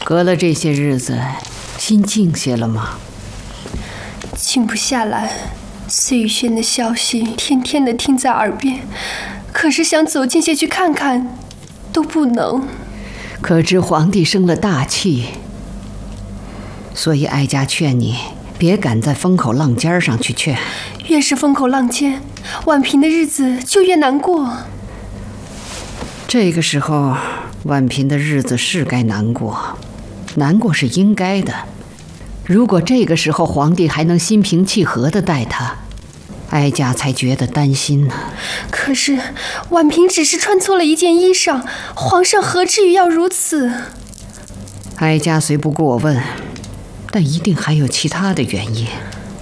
隔了这些日子，心静些了吗？ 静不下来，碎玉轩的消息天天的听在耳边，可是想走近些去看看，都不能。 可知皇帝生了大气，所以哀家劝你别赶在风口浪尖上去劝。 越是风口浪尖，婉嫔的日子就越难过。 这个时候，婉嫔的日子是该难过，难过是应该的。如果这个时候皇帝还能心平气和地待她，哀家才觉得担心呢。 可是婉嫔只是穿错了一件衣裳，皇上何至于要如此？ 哀家虽不过问，但一定还有其他的原因。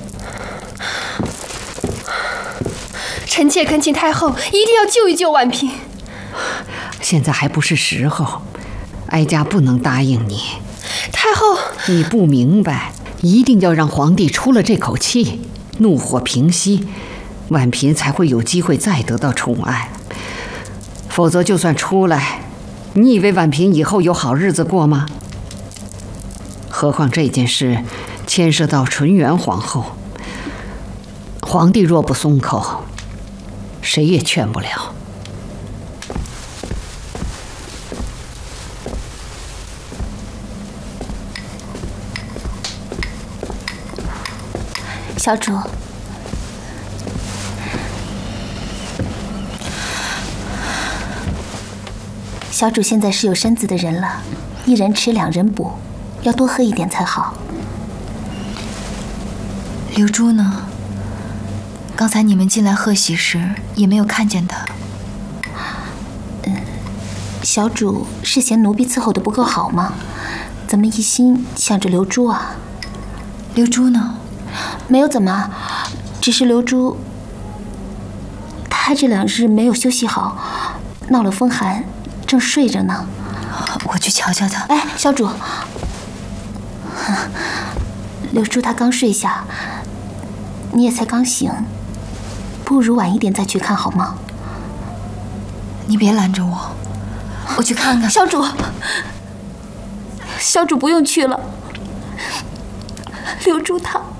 臣妾恳请太后一定要救一救婉嫔。 现在还不是时候，哀家不能答应你。 太后， 你不明白，一定要让皇帝出了这口气，怒火平息，婉嫔才会有机会再得到宠爱。否则就算出来，你以为婉嫔以后有好日子过吗？何况这件事牵涉到纯元皇后，皇帝若不松口，谁也劝不了。 小主，小主现在是有身子的人了，一人吃两人补，要多喝一点才好。 流珠呢？刚才你们进来贺喜时也没有看见她。 小主是嫌奴婢伺候的不够好吗？怎么一心想着流珠啊？ 流珠呢？ 没有怎么，只是流珠，她这2日没有休息好，闹了风寒，正睡着呢。 我去瞧瞧她。 哎，小主，流珠她刚睡下，你也才刚醒，不如晚一点再去看好吗？ 你别拦着我，我去看看。 小主，小主不用去了，流珠她。